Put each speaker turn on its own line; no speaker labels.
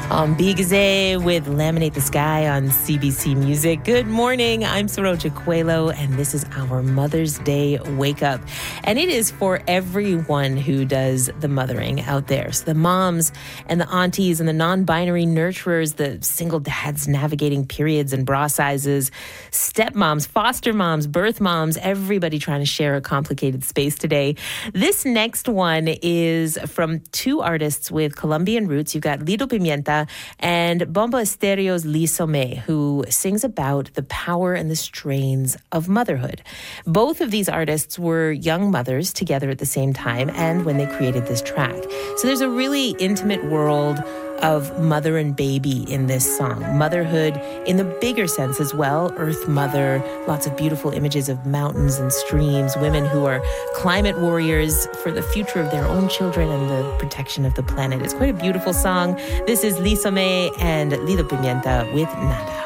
on Bigze with Laminate the Sky on CBC Music. Good morning. I'm Saroja Coelho, and this is our Mother's Day Wake Up. And it is for everyone who does the mothering out there. So the moms and the aunties and the non-binary nurturers, the single dads navigating periods and bra sizes, stepmoms, foster moms, birth moms, everybody trying to share a complicated space today. This next one is from two artists with Colombian roots. You've got Lido Pimienta and Bomba Estereo's Lisomé, who sings about the power and the strains of motherhood. Both of these artists were young mothers together at the same time and when they created this track. So there's a really intimate world of mother and baby in this song. Motherhood in the bigger sense as well. Earth Mother, lots of beautiful images of mountains and streams, women who are climate warriors for the future of their own children and the protection of the planet. It's quite a beautiful song. This is Lisomé and Lido Pimienta with Nada.